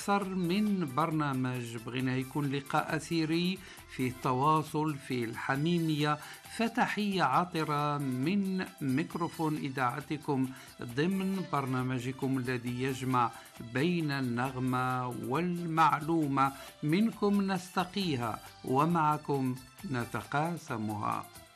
أكثر من برنامج، بغينا يكون لقاء أثيري في التواصل في الحميمية. فتحية عاطرة من ميكروفون إذاعتكم ضمن برنامجكم الذي يجمع بين النغمة والمعلومة، منكم نستقيها ومعكم نتقاسمها.